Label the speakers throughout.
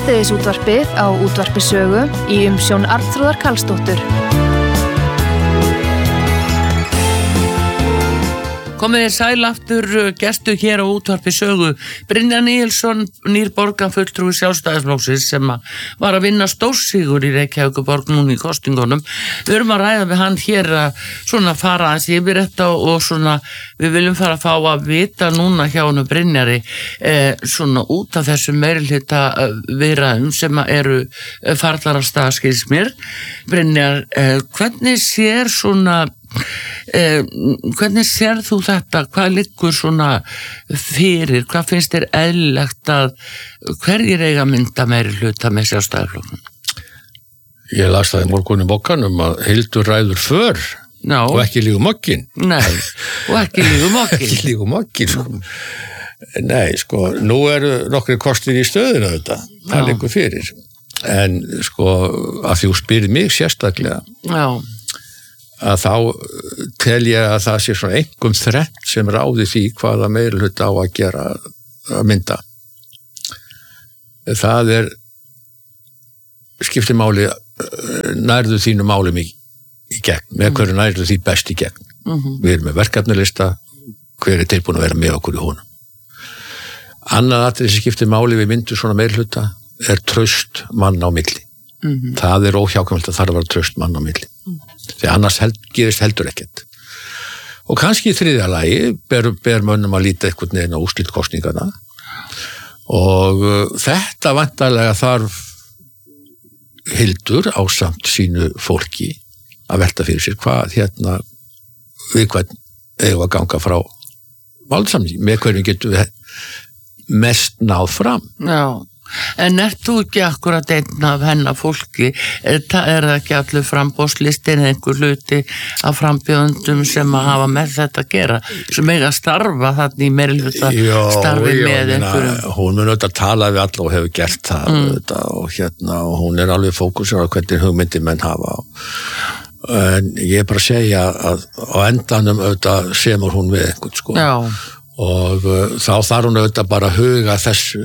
Speaker 1: Hádegisútvarpið á Útvarpi Sögu í umsjón Arnþrúðar Karlsdóttur.
Speaker 2: Komið sæl aftur gestur hér á Útvarpi Sögu. Brynjar Níelsson, nýr borgarfulltrúi Sjálfstæðisflokksins sem var að vinna stórsigur í Reykjavíkurborg núna í kosningunum. Við erum að ræða við hann hér að svona fara aðeins yfir þetta og svona við viljum fara að fá að vita núna hjá hann Brynjari svona út af þessum meirihluta viðræðum sem eru farlar af stað skilst mér. Brynjar, hvernig sér svona hvernig sér þú þetta, hvað liggur svona fyrir, hvað finnst þér eðlilegt að hverjir eiga mynda meirihluta með Sjálfstæðisflokknum?
Speaker 3: Ég las það í morgun í Mokkanum að Hildur ræður för og ekki lígu mokkin.
Speaker 2: Nei, og ekki lígu mokkin.
Speaker 3: Ekki lígu mokkin, sko. Nei, sko, nú eru nokkri kostir í stöðuna þetta, það liggur fyrir. En sko, að þú spyrir mig sérstaklega, að þá tel ég að það sé svona einhverjum þrennt sem ráði því hvaða meirihluta á að gera að mynda. Það skiptir máli, nærðu þínu málum í gegn, með hverju nærðu því best í gegn. Við erum með verkefnalista, hver tilbúin að vera með okkur í honum. Annað atriði sem skiptir máli við myndu svona meirihluta traust mann á milli. Það óhjákvæmilegt að þarf að vera traust mann á milli. Því annars gerist heldur ekkert. Og kannski í þriðja lagi ber mönnum að líta eitthvað neina úrslit kosningarna og þetta væntanlega þarf Hildur ásamt sínu fólki að velta fyrir sér hvað við hvern eigum að ganga frá málsamning, með hverjum getum við mest náð fram.
Speaker 2: Já. En þú ekki akkurat einn af hennar fólki? Það ekki allir framboðslistin einhver hluti af frambjóðendum sem að hafa með þetta að gera, sem eiga að starfa þarna í meirihluta starfi með einhverjum?
Speaker 3: Hún mun auðvitað tala við alla og hefur gert það og hún alveg fókusur á hvernig hugmyndir menn hafa. En ég bara segja að á endanum auðvitað semur hún við einhvern, sko. Já. Og þá þarf hún auðvitað bara að huga þessu.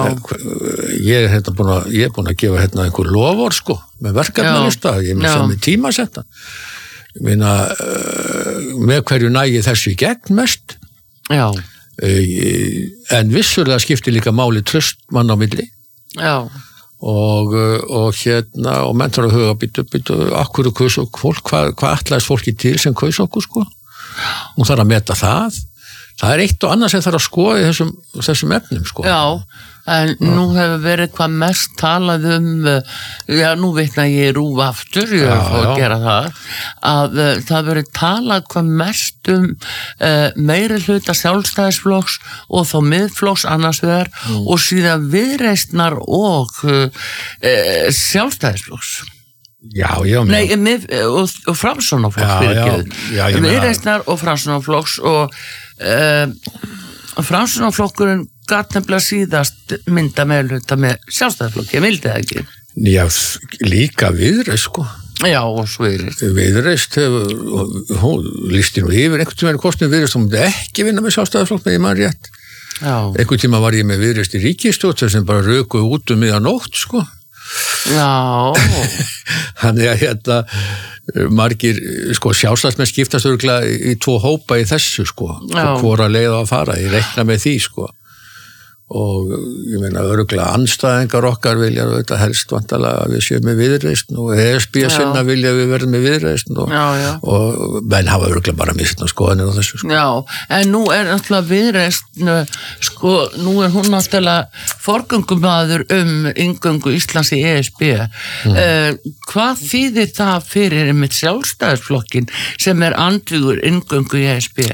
Speaker 3: Ég er búin að gefa einhver lofur, sko, með verkefnalista, ég með sem tímasetta. Ég meina, með hverju nægi þessu í gegn mest. Já. En vissulega skiptir líka máli traust mann á milli. Já. Og menn þarf að huga býtu, akkur kaus okkur fólk, hvað ætlaðist fólki til sem kaus okkur, sko. Hún þarf að meta það. Það eitt og annað sem þarf að skoða í þessum efnum, sko.
Speaker 2: Já, en nú hefur verið hvað mest talað nú vitna ég RÚV aftur, ég að gera það, að það verið talað hvað mest meirihluta Sjálfstæðisflokks og þó Miðflokks annars vegar og síðan Viðreisnar og Sjálfstæðisflokks.
Speaker 3: Já.
Speaker 2: Nei, og Framsóknarflokks, Viðreisnar og Framsóknarflokks og Framsóknarflokkurinn gat nefnilega síðast mynda meirihluta með Sjálfstæðisflokk, ég vildi það ekki.
Speaker 3: Já, líka Viðreisn, sko.
Speaker 2: Já, og svo
Speaker 3: Viðreisn hún lísti nú yfir einhvern tíma kostnum Viðreisn, hún myndi ekki vinna með Sjálfstæðisflokk með ég man rétt. Einhvern tíma var ég með Viðreisn í ríkisstjórn sem bara röku út miðanótt, sko.
Speaker 2: Já.
Speaker 3: Þannig að margir, sko, Sjálfstæðismenn skiptast örugglega í tvo hópa í þessu, sko, og hvora leið á að fara, ég reikna með því, sko. Og ég meina örugglega andstæðingar okkar vilja þetta helst vantalega að við séum með Viðreisn og ESB sinna vilja við verðum með Viðreisn og menn hafa örugglega bara misna skoðanir á þessu, sko.
Speaker 2: Já, en nú náttúrulega Viðreisn, sko, nú hún náttúrulega forgöngumaður inngöngu Íslands í ESB. Hvað þýðir það fyrir einmitt Sjálfstæðisflokkin sem andvígur inngöngu í ESB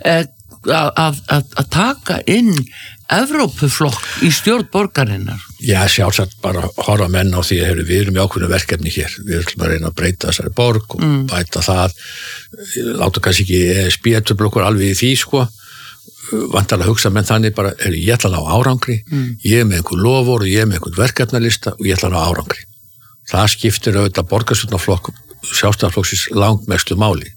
Speaker 2: að taka inn Evrópuflokk í stjórn borgarinnar?
Speaker 3: Já, sjálfsagt bara horfa menn á því að við erum í ákveðnu verkefni hér. Við ætlum að reyna að breyta þessari borg og bæta það. Láta kannski ekki ESB-töfla okkur alveg í því, sko. Vantar að hugsa menn þannig bara, ég ætla að ná árangri, ég með einhver lofur og ég með einhver verkefnalista og ég ætla að ná árangri. Það skiptir auðvitað borgarstjórnarflokk Sjálfstæðisflokksins langmestu máli.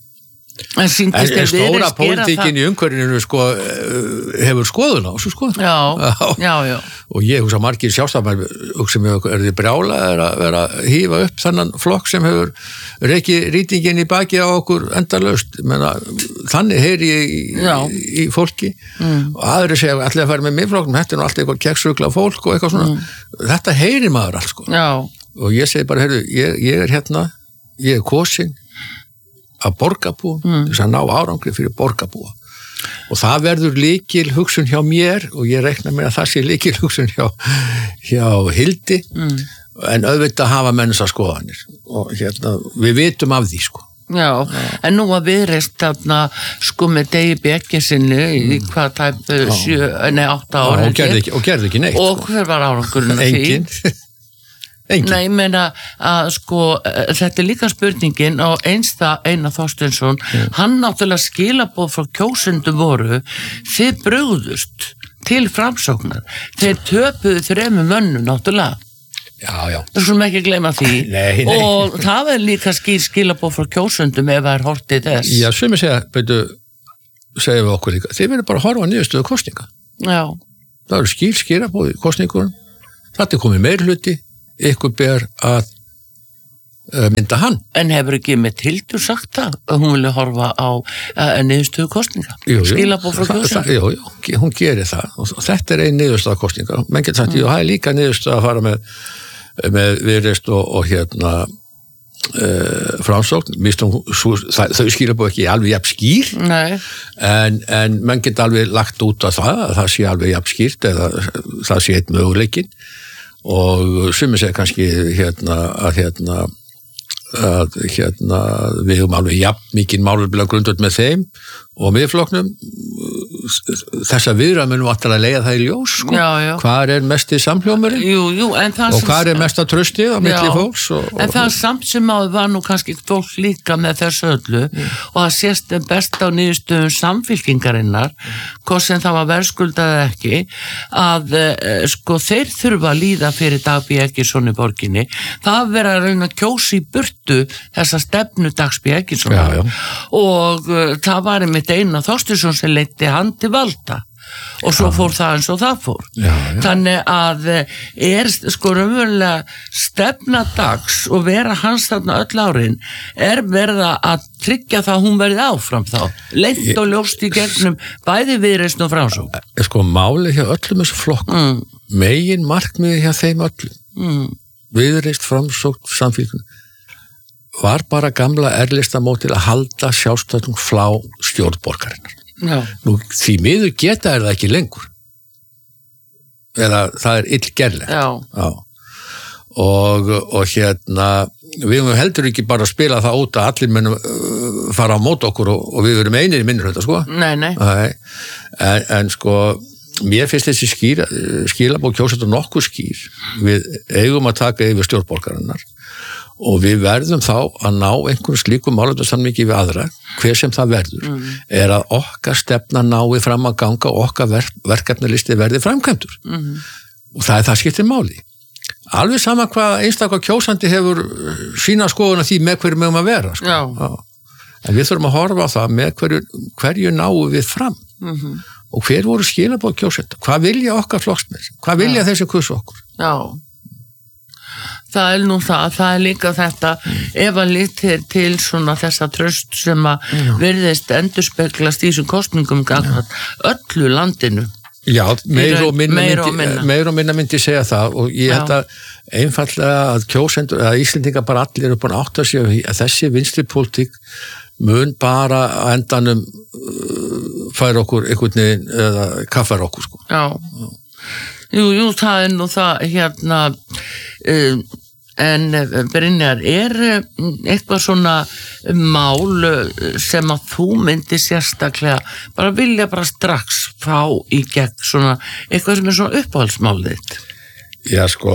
Speaker 2: En
Speaker 3: stóra pólitíkin í umhverfinu sko, hefur skoðun á þessu sko.
Speaker 2: Já.
Speaker 3: Og ég hugsa margir sjálfstæðmenn hugsa mig, þið brjála að vera að hífa upp þennan flokk sem hefur rekið rýtingin í baki á okkur endalaust. Þannig heyri ég í fólki og aðri segja allir að fara með miðflokknum, þetta er nú alltaf eitthvað keksrugla fólk og eitthvað svona. Þetta heyri maður allt sko. Og ég segi bara, heyrðu, ég er hérna, ég er kosin að borgarbúa, þess að ná árangri fyrir borgarbúa og það verður lykil hugsun hjá mér og ég reikna með að það sé lykil hugsun hjá Hildi en auðvitað hafa mennsa skoðanir og hérna, við vitum af því sko.
Speaker 2: Já, en nú að Viðreisn þarna sko með Degi Bjarnasyni í hvað tæp 8 ára
Speaker 3: og gerði ekki neitt
Speaker 2: og hver var árangurinn af því?
Speaker 3: Engin.
Speaker 2: Nei, ég meina að sko þetta er líka spurningin og Einar Þorsteinsson hann náttúrulega skilaboð frá kjósendum voru þið brugðust til Framsóknar þeir töpuðu 3 mönnum náttúrulega
Speaker 3: Já.
Speaker 2: Það skulum ekki gleyma því
Speaker 3: Nei.
Speaker 2: Og það er líka skilaboð frá kjósendum ef það er hortið þess
Speaker 3: Já, sem ég segja við okkur líka þið verður bara að horfa niðurstöðu kosninga
Speaker 2: Já
Speaker 3: Það eru skilaboð í kosningunum þetta er komið meirhluti ykkur ber að mynda hann.
Speaker 2: En hefur ekki með Hildur sagt það að hún vilja horfa á niðurstöðu kostninga? Skilaboð frá kjósendum?
Speaker 3: Jú, hún gerir það og þetta er ein niðurstöða kostninga. Menn getur sagt, það er líka niðurstöða að fara með Viðreisn og hérna Framsókn. Þau skilaboð ekki alveg jafn skýr.
Speaker 2: Nei.
Speaker 3: En menn getur alveg lagt út af það sé alveg jafn skýrt eða það sé eitt möguleikin. Og sumir segja kannski að við höfum alveg jafn mikið málefnalega grundvöld með þeim og miðflokknum þessa viðræður munum alltaf að leiða það í ljós sko. Hvar er mesti samhljómurinn og hvar er mesta tröstið á milli fólks
Speaker 2: en það samt sem áður var nú kannski fólk líka með þessu öllu og það sést best á niðurstöðum samfylkingarinnar hvort sem það var verðskuldað eða ekki að sko þeir þurfa að líða fyrir Dag B. Eggertsson í borginni það vera að reyna að kjósa í burtu þessa stefnu Dags B. Eggertsson og það var einmitt Einar Þorsteinsson sem leiddi hann til valda og svo fór það eins og það fór þannig að sko raunverulega stefna Dags og vera hans þarna öll árin verið að tryggja það að hún verið áfram þá leitt og ljóst í gegnum bæði Viðreisn og Framsókn
Speaker 3: sko málið hjá öllum þessu flokkum megin markmiði hjá þeim öllum Viðreisn, Framsókn, Samfylking var bara gamla erlistamótil að halda sjálfstæðum flá stjórnborgarinnar. Nú, því miður geta það ekki lengur. Eða það er illgerlegt. Og hérna, við höfum heldur ekki bara að spila það út að allir munum fara á mót okkur og við verum einir í minnihluta, sko.
Speaker 2: Nei.
Speaker 3: En sko, mér finnst þessi skilaboð kjósendur nokkuð skýr. Við eigum að taka yfir stjórnborgarinnar. Og við verðum þá að ná einhverjum slíkum málefnasamningi við aðra, hver sem það verður, er að okkar stefna nái fram að ganga og okkar verkefnalisti verði framkvæmdur. Og það skiptir máli. Alveg sama hvað einstaklega kjósandi hefur sína skoðun því með hverju mögum að vera. Sko. En við þurfum að horfa á það með hverju náum við fram. Og hver voru skilaboð kjósenda? Hvað vilja okkar flokksmenn? Hvað vilja þessi kursu okkur?
Speaker 2: Það er nú það er líka þetta ef að litir til svona þessa tröst sem að virðist endurspeglast í þessum kosningum öllu landinu.
Speaker 3: Já, meir og minna myndi segja það og ég held að einfallega að kjósendur, að Íslendingar bara allir eru búin að átta sig að þessi vinstri pólitík mun bara að endanum færa okkur einhvern veginn eða kaffar okkur sko.
Speaker 2: Jú, það er nú það en Brynjar, eitthvað svona mál sem að þú myndi sérstaklega bara vilja bara strax fá í gegn svona, eitthvað sem er svona uppáhaldsmálið þitt?
Speaker 3: Já, sko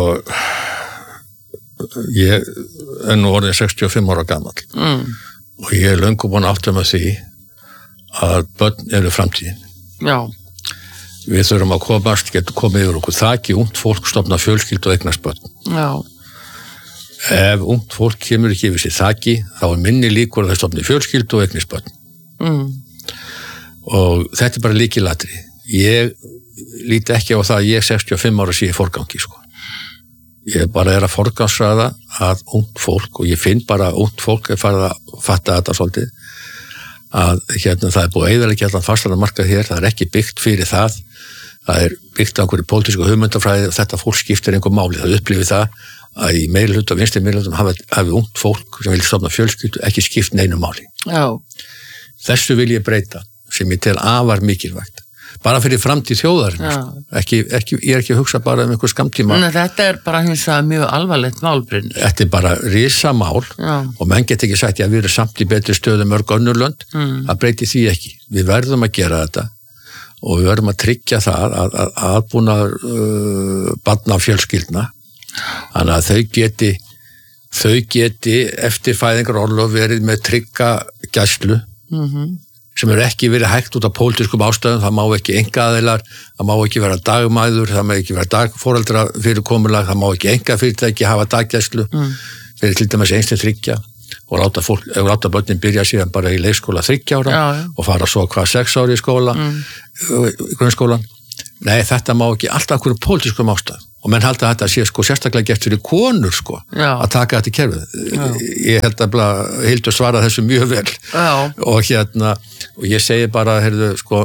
Speaker 3: ég er nú orðið 65 ára gamall og ég er löngu búin að átta með því að börn eru framtíðin. Við þurfum að geta komið yfir okkur þaki, ungt fólk stofna fjölskyldu og eignast börn. Ef ungt fólk kemur ekki yfir sér þaki, þá er minni líkur að það stofni fjölskyldu og eignast börn. og þetta bara lykilatri. Ég líti ekki á það að ég 65 ára sé í forgangi, sko. Ég bara að forgangsraða að ungt fólk, og ég finn bara að ungt fólk farið að fatta þetta svolítið, að það búið að eyðileggja allan fasteignarmarkað hér, það ekki byggt fyrir það byggt á einhverju pólitísku hugmyndafræði, og þetta fólk skiptir einhver máli, það upplifir það að í meirihluta og vinstri meirihlutum hafi ungt fólk sem vil stofna fjölskyldu ekki skipt neinu máli.
Speaker 2: Já.
Speaker 3: Þessu vil ég breyta, sem ég tel afar mikilvægt. Bara fyrir framtíð þjóðarinnar, sko. Ég er ekki að hugsa bara einhver skammtíma.
Speaker 2: Þetta bara hins vegar mjög alvarlegt málbrinn.
Speaker 3: Þetta bara risamál, og menn get ekki sagt að við erum samt í betri stöðu mörg önnur lönd, það breyti því ekki. Við verðum að gera þetta, og við verðum að tryggja það að aðbúnaður barna fjölskyldna, þannig að þau geti eftir fæðingarorlof verið með trygga gæslu, sem ekki verið hægt út af pólitískum ástæðum, það má ekki einkaaðilar, það má ekki vera dagmæður, það má ekki vera dagforeldra fyrirkomulag, það má ekki einkafyrirtæki hafa daggæslu fyrir til dæmis einstæð 3 og láta börnin byrja síðan bara í leikskóla 3 ára og fara svo 6 ári í skóla, í grunnskólan. Nei, þetta má ekki alltaf hverju pólitískum ástæðum, og menn halda að þetta sé sko sérstaklega gert fyrir konur sko að taka þetta í kerfið. Ég held að Hildur svara þessu mjög vel og og ég segi bara, heyrðu, sko,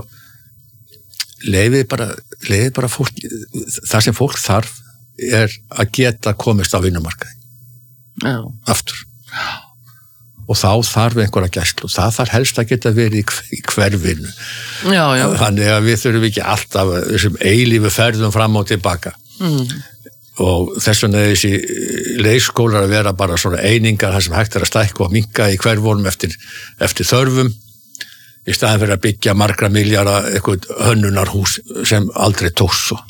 Speaker 3: leyfið bara fólk, það sem fólk þarf að geta komist á vinnumarkaði aftur. Og þá þarf einhverja gæslu, það þarf helst að geta verið í hverfinu. Þannig að við þurfum ekki alltaf þessum eilífu ferðum fram og tilbaka. Og þess vegna þessi leikskólar að vera bara svona einingar þar sem hægt að stækka og minnka í hverfónum eftir þörfum, í staðin fyrir að byggja margra milljarða eitthvað hönnunarhús sem aldrei tókst svo.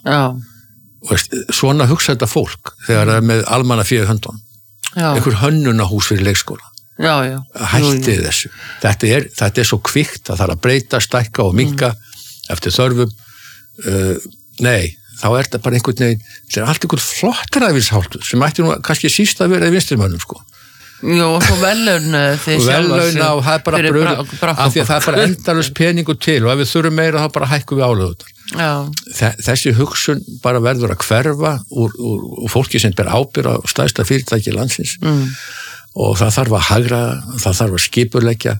Speaker 3: Svona hugsa þetta fólk þegar það með almannafé í höndunum. Einhver hönnunarhús fyrir leikskóla. Hætti þessu. Þetta svo kvikt að það að breyta, stækka og minnka eftir þörfum. Nei, þá þetta bara einhvern veginn, þetta allt einhvern flottræfisháttur sem ætti nú kannski síst að vera í vinstrimönnum, sko.
Speaker 2: Og svo velun þið
Speaker 3: sjálfa og það bara bröður, af því að það bara endalaust peningur til, og ef við þurfum meira þá bara hækkum við álögutar. Þessi hugsun bara verður að hverfa úr fólki sem ber ábyrgð á stærsta fyrirtæki landsins, og það þarf að hagra, það þarf að skipuleggja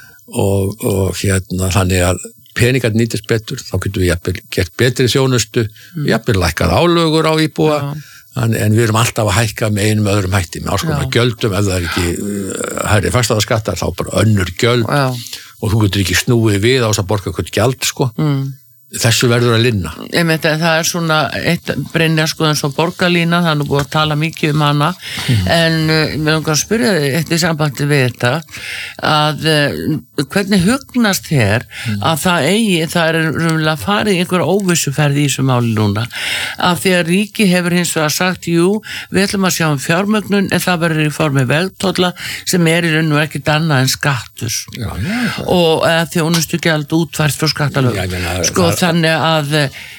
Speaker 3: og þannig að peningar nýtist betur, þá getum við gert betri þjónustu, jafnvel lækkað álögur á íbúa, en við erum alltaf að hækka með einum öðrum hætti, með áskonar gjöldum, ef það ekki hærri fastæðaskattar, þá bara önnur gjöld, og þú getur ekki snúið við á þess að borga eitthvað gjald, sko. Þessu verður að linna.
Speaker 2: Það svona eitt Brynja, sko, eins og borgarlína, það er nú búið að tala mikið um hana, en mér langar að spyrja eitt í sambandi við þetta, að hvernig hugnast þér að það er raunverulega farið í einhverja óvissuferð í þessu máli núna, að því að ríki hefur hins vegar sagt, jú, við ætlum að sjá fjármögnun, en það verður í formi vegtolla sem í raun og ekkert annað en skattur. Og þjónustugjald útfært frá skattalögum. Sko, þannig að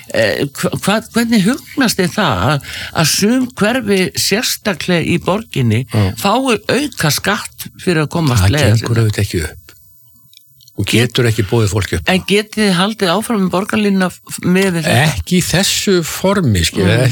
Speaker 2: hvernig hugnast þið það að sum hverfi sérstaklega í borginni fái auka skatt fyrir að komast leið?
Speaker 3: Það gengur auðvitað ekki upp og getur ekki bóðið fólki upp.
Speaker 2: En getið þið haldið áfram með borgarlínuna með þetta?
Speaker 3: Ekki í þessu formi,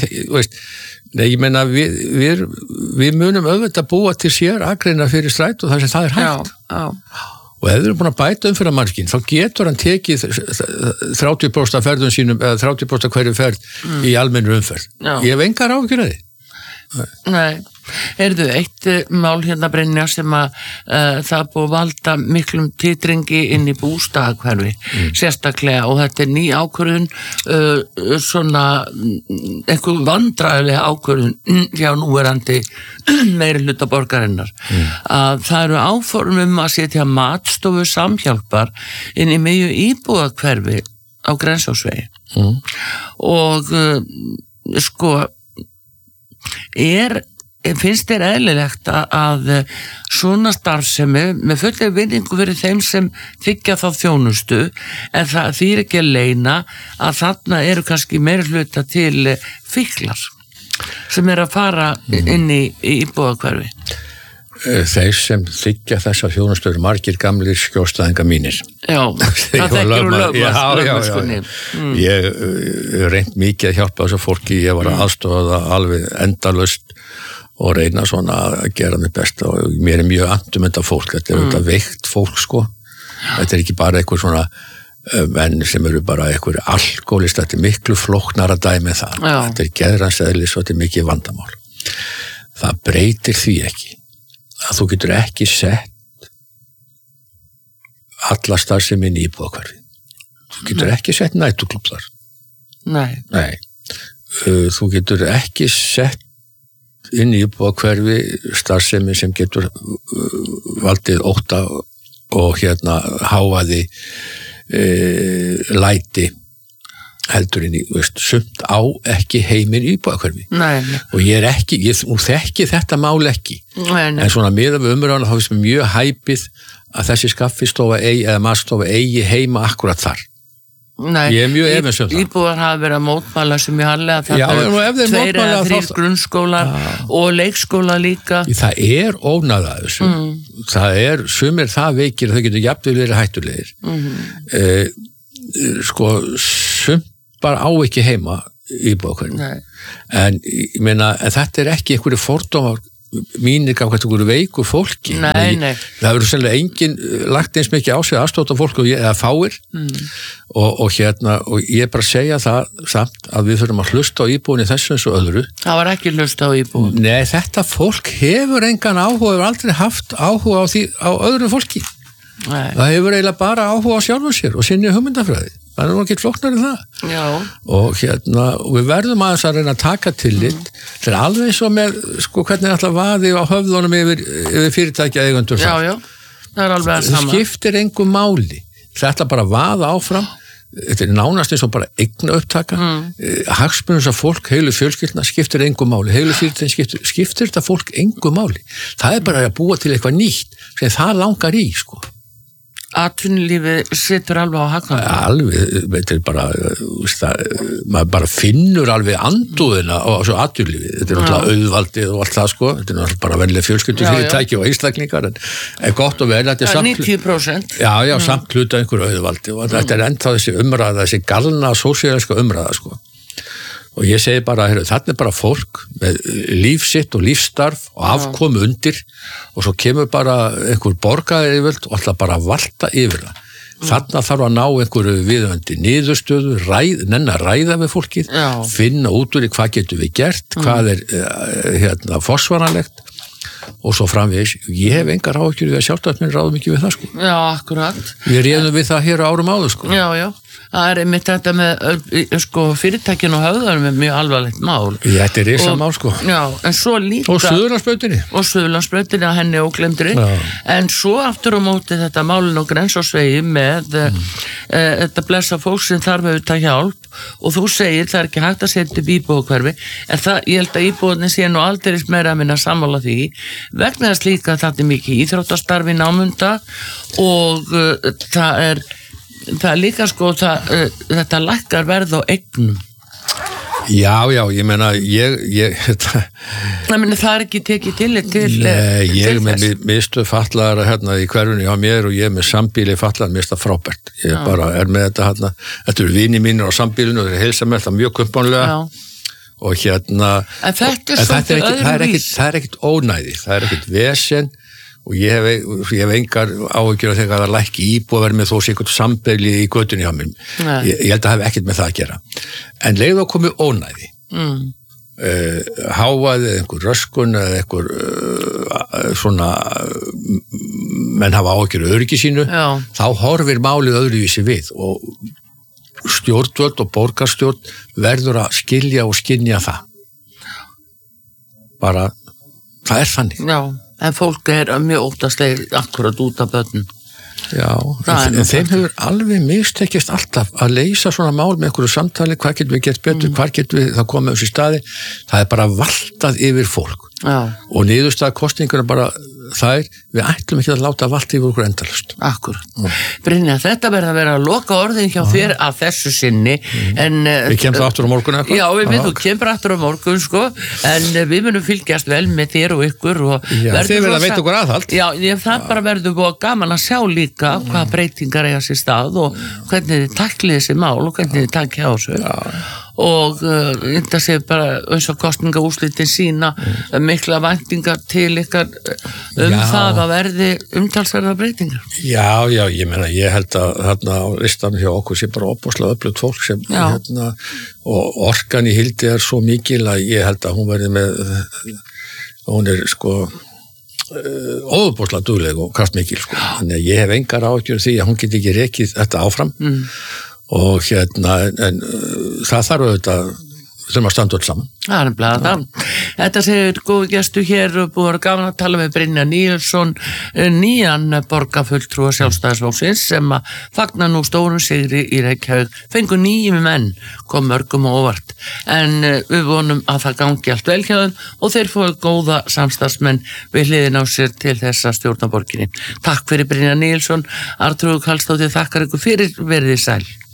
Speaker 3: Nei, ég meina við munum auðvitað búa til sér akreina fyrir strætó þar sem það er hægt. Og ef þið eru búin að bæta fyrir margin, þá getur hann tekið 30% af ferðum sínum, eða 30% af hverju ferð í almennri umferð. Ég hef engar áhyggjur af því.
Speaker 2: Nei, heyrðu, eitt mál hérna Brynja sem að það búið að valda miklum titringi inn í bústaðahverfi, sérstaklega, og þetta er ný ákvörðun, svona einhver vandræðilega ákvörðun hjá núverandi meirihluta borgarinnar, að það eru áformum að setja matstofu Samhjálpar inn í miðju íbúðahverfi á Grensásvegi og sko finnst þér eðlilegt að svona starfsemi með fullri virðingu fyrir þeim sem þiggja þá þjónustu, en það þýr ekki að leyna að þarna eru kannski meira hluta til fíklar sem að fara inn í íbúðahverfi?
Speaker 3: þeir sem þykja þessa þjónustöður margir gamlir skjólstæðinga mínir.
Speaker 2: Já, það þekkir úr lögmennskunni.
Speaker 3: Ég reynd mikið að hjálpa þessu fólki, ég var að aðstofa það alveg endalaust og reyna svona að gera mig besta og mér mjög andum þetta fólk, þetta þetta veikt fólk sko, þetta ekki bara eitthvað svona menn sem eru bara eitthvað alkoholist, þetta miklu flóknara dæmi það, þetta geðrans eðlis og þetta mikið vandamál. Það breytir því ekki að þú getur ekki sett alla starfsemi í íbúðahverfi. Þú getur ekki sett næturklúbb þar. Nei. Þú getur ekki sett inn í íbúðahverfi starfsemi sem getur valdið ótta og háaði læti heldur inn í, sumt á ekki heiminn íbúðahverfi. Og ég þekki þetta mál ekki. En svona miðað við umræðuna þá finnst mér mjög hæpið að þessi skaffistofa eða matstofa eigi heima akkurat þar. Ég mjög efins það.
Speaker 2: Íbúðar hafa verið að mótmæla sem ég harlega það eru 2 eða 3 grunnskólar og leikskóla líka.
Speaker 3: Það ónæða þessu. Það sumir það veikir að þau getur jafnvel verið hættulegir. Sumt bara á ekki heima íbúðahverfi. En ég meina, þetta ekki einhverju fordómar mínir gaf einhverju veiku fólki.
Speaker 2: Nei.
Speaker 3: Það verður sennilega enginn lagt eins mikið á sig aðstóta fólk eða fáir og ég bara segja það samt að við þurfum að hlusta á íbúðinni þessu eins og öðru.
Speaker 2: Það var ekki hlusta á íbúðinni.
Speaker 3: Nei, þetta fólk hefur engan áhuga, hefur aldrei haft áhuga á öðru fólki. Það hefur eiginlega bara áhuga á sjálfum sér og sinni hugmyndafræði. Það nú ekki flóknar en það.
Speaker 2: Já.
Speaker 3: Og við verðum aðeins að reyna að taka tillit. Það alveg eins og með, hvernig alltaf vaði á höfðunum yfir fyrirtækja eigendur.
Speaker 2: Já, það alveg að sama.
Speaker 3: Það skiptir engu máli. Þetta bara vaða áfram. Þetta nánast eins og bara eigna upptaka. Hagsmunum þess að fólk, heilu fjölskyldna, skiptir engu máli. Heilu fyrirtækja skiptir þetta fólk engu máli. Það bara að búa til eitthvað nýtt sem það langar í,
Speaker 2: Atvinnulífið situr alveg á hakanum.
Speaker 3: Alveg, þetta bara maður bara finnur alveg andúðina á svo atvinnulífið. Þetta náttúrulega auðvaldið og allt það þetta náttúrulega bara venlega fjölskyldufyrirtæki og einstaklingar en gott og vel, þetta samt
Speaker 2: 90%.
Speaker 3: Já, samt hluta einhverju auðvaldi og þetta ennþá þessi umræða, þessi galna sósíalíska umræða og ég segi bara, þarna bara fólk með líf sitt og lífsstarf og afkomu undir og svo kemur bara einhver borgaryfirvöld og alltaf bara valta yfir það. Þarna þarf að ná einhverju viðöndi niðurstöðu, nenna ræða við fólkið, finna út úr hvað getur við gert, hvað forsvaranlegt og svo framvegis. Ég hef engar áhyggjur við að sjálfstæðismenn ráðum ekki við það
Speaker 2: Já, akkurat.
Speaker 3: Við réðum við það hér á árum áður
Speaker 2: Já. Það einmitt þetta með fyrirtækin og höfðarum er mjög alvarlegt mál.
Speaker 3: Þetta risa mál
Speaker 2: Já, en svo líka
Speaker 3: Og Suðurlandsbrautinni
Speaker 2: að henni óglemdri. En svo aftur á móti þetta málin og Grensásvegi með þetta blessa fólk sem þarf auðvitað hjálp og þú segir það ekki hægt að setja upp íbúðahverfi en ég held að íbúðinni sé nú aldrei meira að minna sammála því vegna þess líka að þetta mikið íþróttastarfi námunda og það er líka þetta lækkar verð á eignum.
Speaker 3: Já, ég meina
Speaker 2: það er ekki tekið til
Speaker 3: ég með mistu fatlaðara í hverfunni á mér og ég með sambíli fatlaðar mista frábært. Ég bara með þetta þetta eru vini mínir á sambílinu og þeir heilsa mér það mjög kumpánlega og
Speaker 2: en það
Speaker 3: er ekkit ónæði, það er ekkit vesen og ég hef engar áhyggjur að þegar það lækki íbúðaverð með þó sé eitthvað sambegli í götunni hjá mér. Ég held að hafa ekkert með það að gera. En leið þá komið ónæði. Háaði einhver röskun eða einhver svona menn hafa áhyggjur öryggi sínu, þá horfir málið öðruvísi við og stjórnvöld og borgarstjórn verður að skilja og skynja það. Bara, það er þannig.
Speaker 2: Já. En fólk er mjög óttaslegir akkurat út af börnum.
Speaker 3: Já, en þeim hefur alveg mistekist alltaf að leysa svona mál með einhverju samtali, hvað getum við gert betur, hvað getum við það komið á þessi staði, það er bara valtað yfir fólk. og niðurstaða kosningur bara þær, við ætlum ekki að láta valda yfir okkur endalaust.
Speaker 2: Akkurat. Brynja, þetta verður að vera að loka orðin hjá þér að þessu sinni, en...
Speaker 3: Við kemum það aftur á morgun eitthvað?
Speaker 2: Já, þú kemur aftur á morgun, sko, en við munum fylgjast vel með þér og ykkur og...
Speaker 3: Já, þið verður að veita okkur aðhald.
Speaker 2: Já, það bara verður búið gaman að sjá líka hvaða breytingar eiga sér stað og hvernig þið taklið þessi mál og hvernig þið takja á þessu. Og þetta sé bara eins og kosningaúrslitin sína mikla væntingar til ykkar það að verði umtalsverða breytingar.
Speaker 3: Já, ég meina, ég held að þarna á listanum hjá okkur sé bara opbúslega öflugt fólk sem og orkan í Hildi svo mikil að ég held að hún verði með hún sko óbúslega dugleg og kraftmikil sko. Þannig að ég hef engar áhyggjur því að hún geti ekki rekið þetta áfram og en það þarf auðvitað þurfum að standa öll saman.
Speaker 2: Það er nefnilega það. Þetta segir góði gestu hér og búið að gaman að tala með Brynjar Níelsson, nýjan borgarfulltrúa Sjálfstæðisflokksins sem að fagna nú stórum sigri í Reykjavík. Fengu 9 menn, kom mörgum og óvart. En við vonum að það gangi allt vel hjá þeim og þeir fóðu góða samstarfsmenn við hliðin á sér til þessa stjórnaborginni. Takk fyrir Brynjar Níelsson, Arnþrúður Karlsdóttir þakkar ykkur fyrir, verið sæl.